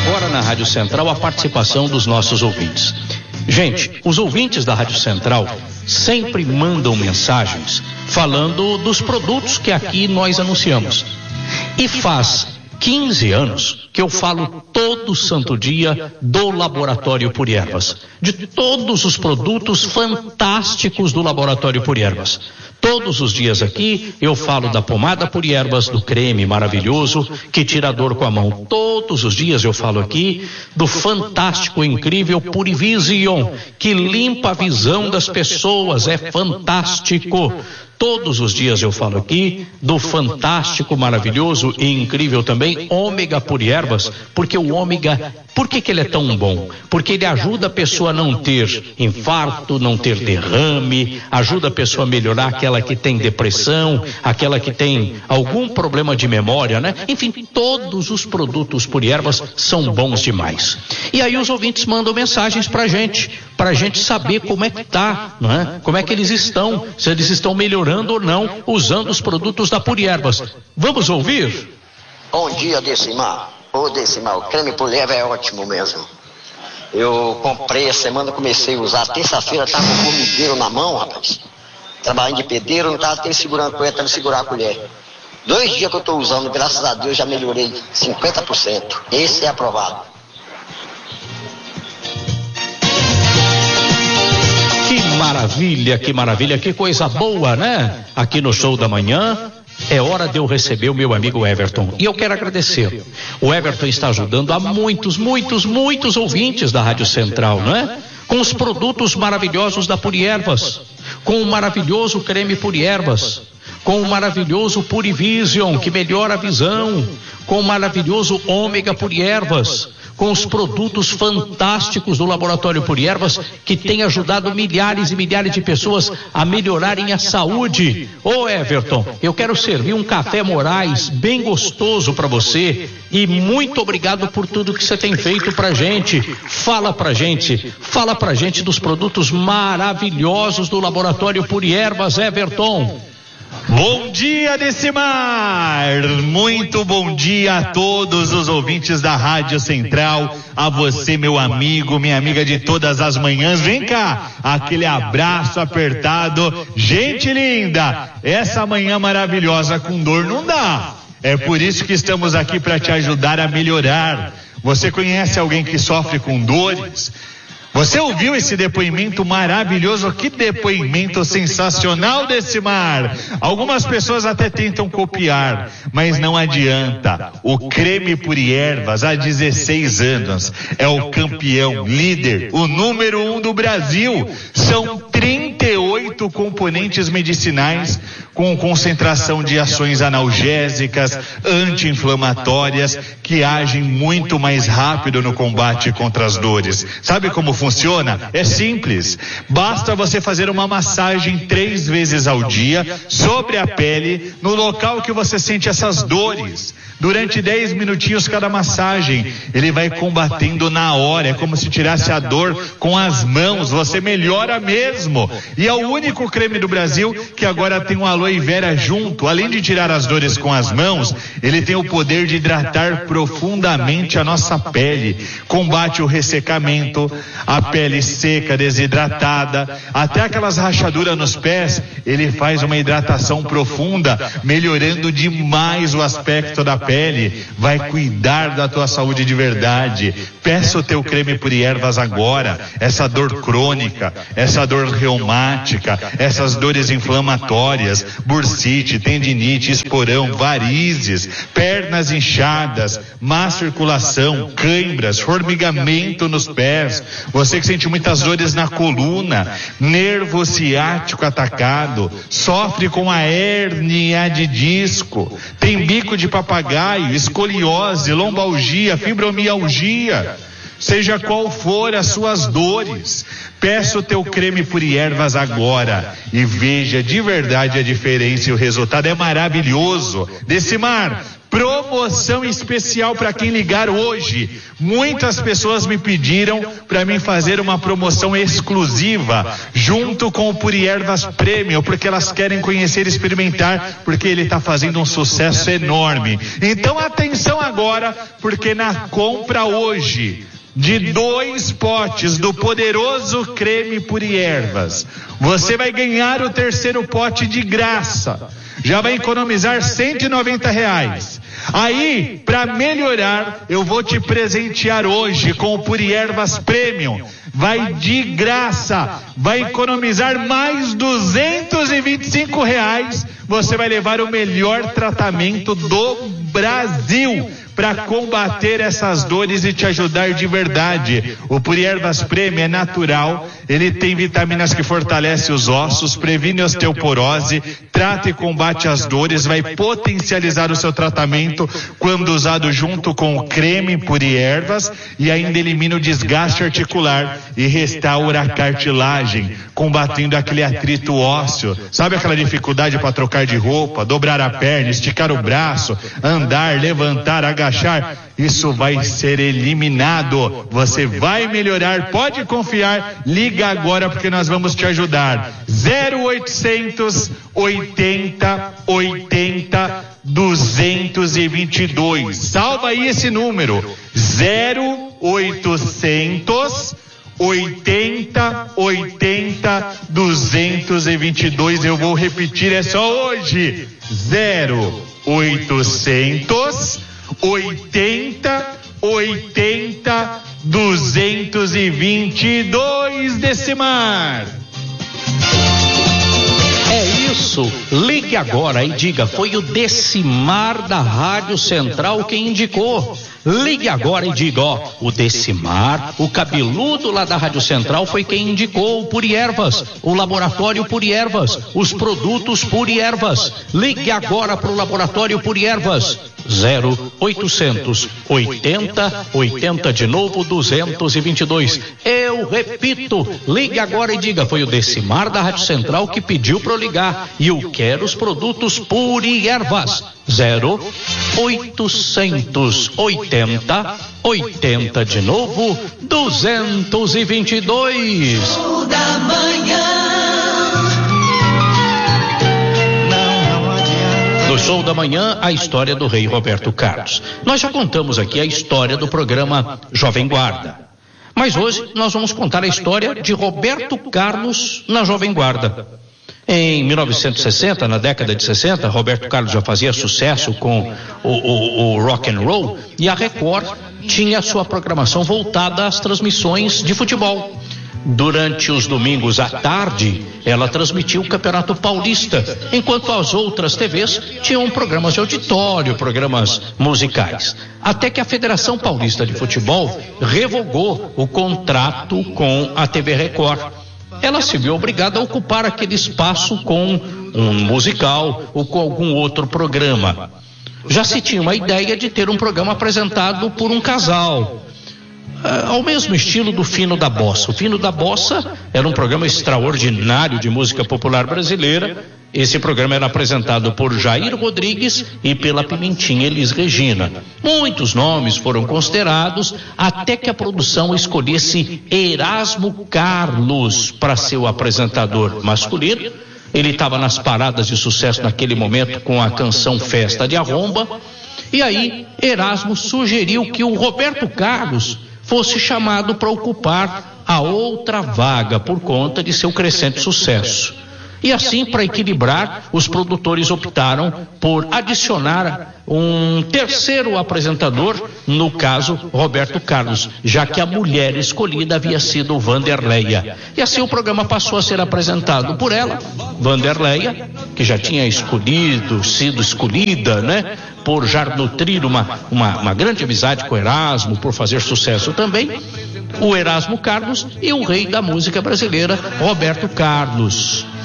agora na Rádio Central a participação dos nossos ouvintes. Gente, os ouvintes da Rádio Central sempre mandam mensagens falando dos produtos que aqui nós anunciamos. E faz 15 anos que eu falo todo santo dia do Laboratório Puri Ervas, de todos os produtos fantásticos do Laboratório Puri Ervas. Todos os dias aqui eu falo da pomada Puri Ervas, do creme maravilhoso que tira a dor com a mão. Todos os dias eu falo aqui do fantástico, incrível Puri Vision, que limpa a visão das pessoas, é fantástico. Todos os dias eu falo aqui do fantástico, maravilhoso e incrível também Ômega Puri Ervas, porque o ômega, por que ele é tão bom? Porque ele ajuda a pessoa a não ter infarto, não ter derrame, ajuda a pessoa a melhorar aquela que tem depressão, aquela que tem algum problema de memória, né? Enfim, todos os produtos Puri Ervas são bons demais. E aí os ouvintes mandam mensagens pra gente saber como é que tá, não é? Como é que eles estão, se eles estão melhorando ou não, usando os produtos da Puri Ervas. Vamos ouvir? Bom dia, Decimar. Ô, Decimar, o creme Puri Ervas é ótimo mesmo. Eu comprei a semana, comecei a usar. Terça-feira tava com o formigueiro na mão, rapaz. Trabalhando de pedreiro, não tava até segurando a colher, tava segurando a colher. 2 dias que eu tô usando, graças a Deus, já melhorei 50%. Esse é aprovado. Que maravilha, que coisa boa, né? Aqui no Show da Manhã, é hora de eu receber o meu amigo Everton. E eu quero agradecer. O Everton está ajudando a muitos ouvintes da Rádio Central, não é? Com os produtos maravilhosos da Puri Ervas, com o maravilhoso creme Puri Ervas, com o maravilhoso Puri Vision, que melhora a visão, com o maravilhoso Ômega Puri Ervas, com os produtos fantásticos do Laboratório Puri Ervas, que tem ajudado milhares e milhares de pessoas a melhorarem a saúde. Ô Everton, eu quero servir um café Moraes bem gostoso para você e muito obrigado por tudo que você tem feito pra gente. Fala pra gente dos produtos maravilhosos do Laboratório Puri Ervas, Everton. Bom dia, Decimar! Muito bom dia a todos os ouvintes da Rádio Central, a você, meu amigo, minha amiga de todas as manhãs. Vem cá, aquele abraço apertado. Gente linda, essa manhã maravilhosa com dor não dá. É por isso que estamos aqui para te ajudar a melhorar. Você conhece alguém que sofre com dores? Você ouviu esse depoimento maravilhoso? Que depoimento sensacional, Decimar! Algumas pessoas até tentam copiar, mas não adianta. O creme Puri Ervas, há 16 anos, é o campeão, líder, o número 1 do Brasil. São 38 componentes medicinais com concentração de ações analgésicas, anti-inflamatórias, que agem muito mais rápido no combate contra as dores. Sabe como funciona? É simples. Basta você fazer uma massagem 3 vezes ao dia sobre a pele, no local que você sente essas dores. Durante 10 minutinhos cada massagem, ele vai combatendo na hora. É como se tirasse a dor com as mãos. Você melhora mesmo. E é o único creme do Brasil que agora tem um aloe vera junto. Além de tirar as dores com as mãos, ele tem o poder de hidratar profundamente a nossa pele. Combate o ressecamento, a pele seca, desidratada, até aquelas rachaduras nos pés. Ele faz uma hidratação profunda, melhorando demais o aspecto da pele. Vai cuidar da tua saúde de verdade. Peça o teu creme Puri Ervas agora. Essa dor crônica, essa dor reumática, essas dores inflamatórias, bursite, tendinite, esporão, varizes, pernas inchadas, má circulação, cãibras, formigamento nos pés. Você que sente muitas dores na coluna, nervo ciático atacado, sofre com a hérnia de disco, tem bico de papagaio, escoliose, lombalgia, fibromialgia. seja qual for as suas dores. Peça o teu creme Puri Ervas agora e veja de verdade a diferença, e o resultado é maravilhoso. Decimar, promoção especial para quem ligar hoje. Muitas pessoas me pediram para mim fazer uma promoção exclusiva junto com o Puri Ervas Premium, porque elas querem conhecer e experimentar, porque ele está fazendo um sucesso enorme. Então atenção agora, porque na compra hoje de 2 potes do poderoso creme Puri Ervas, você vai ganhar o 3º pote de graça. Já vai economizar R$190. Aí, para melhorar, eu vou te presentear hoje com o Puri Ervas Premium. Vai de graça, vai economizar mais R$225. Você vai levar o melhor tratamento do Brasil para combater essas dores e te ajudar de verdade. O Puri Ervas Premium é natural, ele tem vitaminas que fortalecem os ossos, previne osteoporose, trata e combate as dores, vai potencializar o seu tratamento quando usado junto com o creme Puri Ervas, e ainda elimina o desgaste articular e restaura a cartilagem, combatendo aquele atrito ósseo. Sabe aquela dificuldade para trocar de roupa, dobrar a perna, esticar o braço, andar, levantar, agachar? Isso vai ser eliminado. Você vai melhorar, pode confiar. Liga agora porque nós vamos te ajudar. 0800 80 80 222. Salva aí esse número. 0800 80 80 222. Eu vou repetir, é só hoje. 0800 80 80 222, Decimar. É isso, ligue agora e diga, foi o Decimar da Rádio Central quem indicou. Ligue agora e diga, o Decimar, o cabeludo lá da Rádio Central foi quem indicou o Puri Ervas, o laboratório Puri Ervas, os produtos Puri Ervas. Ligue agora para o laboratório Puri Ervas. 0800 80 80 de novo 222. Eu repito, ligue agora e diga, foi o Decimar da Rádio Central que pediu para eu ligar e eu quero os produtos Puri Ervas. 0800 80 80 de novo 222. Da manhã. No Show da Manhã, a história do rei Roberto Carlos. Nós já contamos aqui a história do programa Jovem Guarda. Mas hoje nós vamos contar a história de Roberto Carlos na Jovem Guarda. Em 1960, na década de 60, Roberto Carlos já fazia sucesso com o rock and roll, e a Record tinha sua programação voltada às transmissões de futebol. Durante os domingos à tarde, ela transmitia o Campeonato Paulista, enquanto as outras TVs tinham programas de auditório, programas musicais. Até que a Federação Paulista de Futebol revogou o contrato com a TV Record. Ela se viu obrigada a ocupar aquele espaço com um musical ou com algum outro programa. Já se tinha uma ideia de ter um programa apresentado por um casal, ao mesmo estilo do Fino da Bossa. O Fino da Bossa era um programa extraordinário de música popular brasileira. Esse programa era apresentado por Jair Rodrigues e pela Pimentinha Elis Regina. Muitos nomes foram considerados até que a produção escolhesse Erasmo Carlos para ser o apresentador masculino. Ele estava nas paradas de sucesso naquele momento com a canção Festa de Arromba. E aí Erasmo sugeriu que o Roberto Carlos fosse chamado para ocupar a outra vaga por conta de seu crescente sucesso. E assim, para equilibrar, os produtores optaram por adicionar um terceiro apresentador, no caso, Roberto Carlos, já que a mulher escolhida havia sido Vanderleia. E assim o programa passou a ser apresentado por ela, Vanderleia, que já tinha sido escolhida, né? Por já nutrir uma grande amizade com Erasmo, por fazer sucesso também, o Erasmo Carlos, e o rei da música brasileira, Roberto Carlos.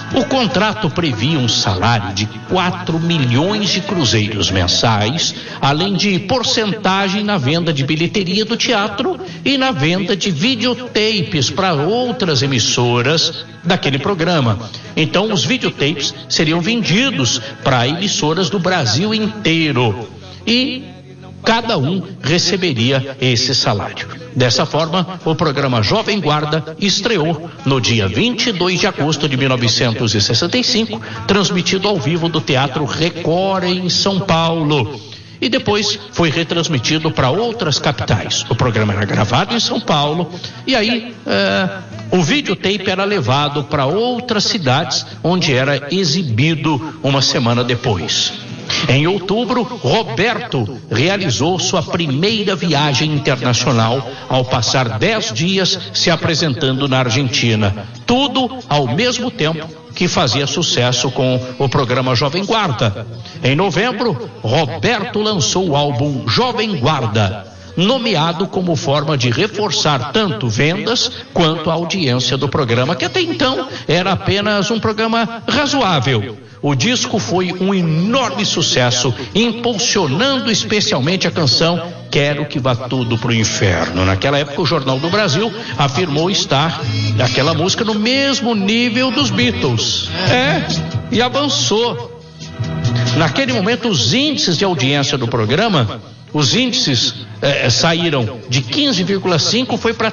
O contrato previa um salário de 4 milhões de cruzeiros mensais, além de porcentagem na venda de bilheteria do teatro e na venda de videotapes para outras emissoras daquele programa. Então, os videotapes seriam vendidos para emissoras do Brasil inteiro e cada um receberia esse salário. Dessa forma, o programa Jovem Guarda estreou no dia 22 de agosto de 1965, transmitido ao vivo do Teatro Record em São Paulo. E depois foi retransmitido para outras capitais. O programa era gravado em São Paulo e aí o videotape era levado para outras cidades, onde era exibido uma semana depois. Em outubro, Roberto realizou sua primeira viagem internacional ao passar 10 dias se apresentando na Argentina. Tudo ao mesmo tempo que fazia sucesso com o programa Jovem Guarda. Em novembro, Roberto lançou o álbum Jovem Guarda, nomeado como forma de reforçar tanto vendas quanto a audiência do programa, que até então era apenas um programa razoável. O disco foi um enorme sucesso, impulsionando especialmente a canção Quero que Vá Tudo pro Inferno. Naquela época, o Jornal do Brasil afirmou estar aquela música no mesmo nível dos Beatles. E avançou. Naquele momento, os índices de audiência do programa, os índices saíram de 15,5% foi para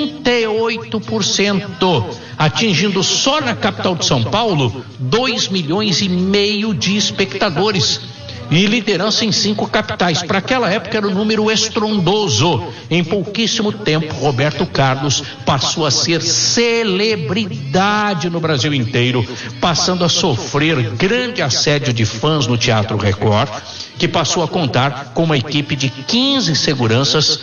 38%, atingindo só na capital de São Paulo 2,5 milhões de espectadores e liderança em 5 capitais. Para aquela época era um número estrondoso. Em pouquíssimo tempo, Roberto Carlos passou a ser celebridade no Brasil inteiro, passando a sofrer grande assédio de fãs no Teatro Record, que passou a contar com uma equipe de 15 seguranças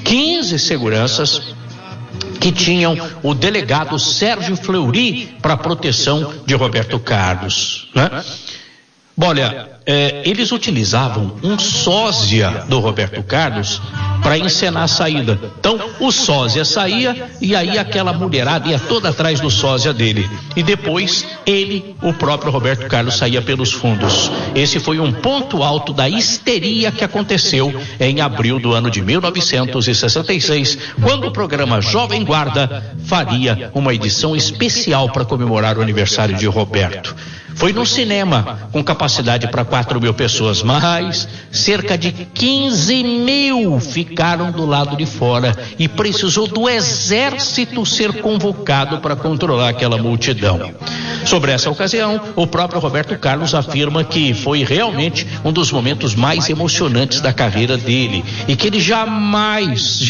que tinham o delegado Sérgio Fleury para proteção de Roberto Carlos, né? Olha, eles utilizavam um sósia do Roberto Carlos para encenar a saída. Então, o sósia saía e aí aquela mulherada ia toda atrás do sósia dele. E depois, o próprio Roberto Carlos, saía pelos fundos. Esse foi um ponto alto da histeria que aconteceu em abril do ano de 1966, quando o programa Jovem Guarda faria uma edição especial para comemorar o aniversário de Roberto. Foi no cinema, com capacidade para 4 mil pessoas, mas cerca de 15 mil ficaram do lado de fora e precisou do exército ser convocado para controlar aquela multidão. Sobre essa ocasião, o próprio Roberto Carlos afirma que foi realmente um dos momentos mais emocionantes da carreira dele e que ele jamais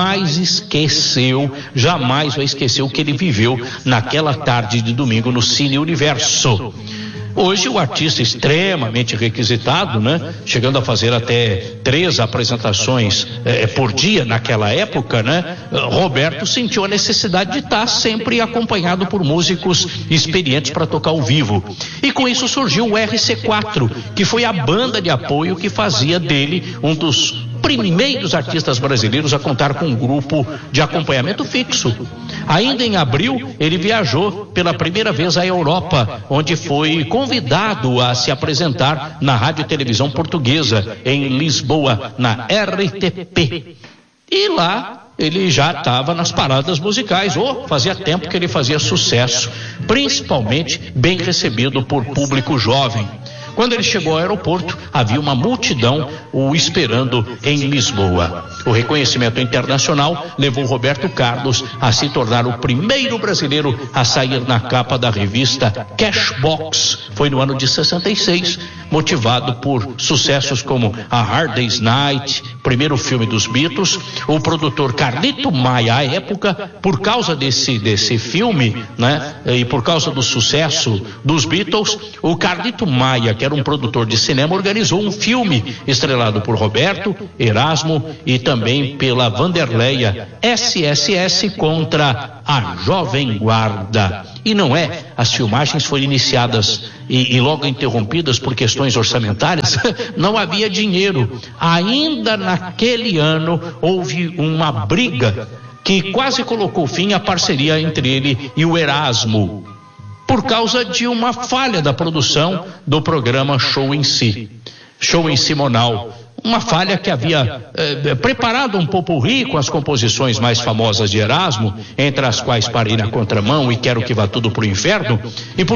vai esquecer o que ele viveu naquela tarde de domingo no Cine Universo. Hoje o artista extremamente requisitado, né? Chegando a fazer até 3 apresentações por dia naquela época, né? Roberto sentiu a necessidade de estar sempre acompanhado por músicos experientes para tocar ao vivo. E com isso surgiu o RC4, que foi a banda de apoio que fazia dele um dos primeiros artistas brasileiros a contar com um grupo de acompanhamento fixo. Ainda em abril, ele viajou pela primeira vez à Europa, onde foi convidado a se apresentar na Rádio e Televisão Portuguesa, em Lisboa, na RTP. E lá ele já estava nas paradas musicais, fazia tempo que ele fazia sucesso, principalmente bem recebido por público jovem. Quando ele chegou ao aeroporto, havia uma multidão o esperando em Lisboa. O reconhecimento internacional levou Roberto Carlos a se tornar o primeiro brasileiro a sair na capa da revista Cashbox. Foi no ano de 66, motivado por sucessos como A Hard Day's Night, primeiro filme dos Beatles. O produtor Carlito Maia, à época, por causa desse filme, né, e por causa do sucesso dos Beatles, o Carlito Maia, que era um produtor de cinema, organizou um filme estrelado por Roberto, Erasmo e também pela Vanderleia, SSS contra a Jovem Guarda. E não as filmagens foram iniciadas e logo interrompidas por questões orçamentárias, não havia dinheiro. Ainda naquele ano houve uma briga que quase colocou fim à parceria entre ele e o Erasmo. por causa de uma falha da produção do programa Show em Si. Show em Simonal. Uma falha que havia preparado um popurrí com as composições mais famosas de Erasmo, entre as quais Parei na Contramão e Quero que Vá Tudo pro Inferno, e por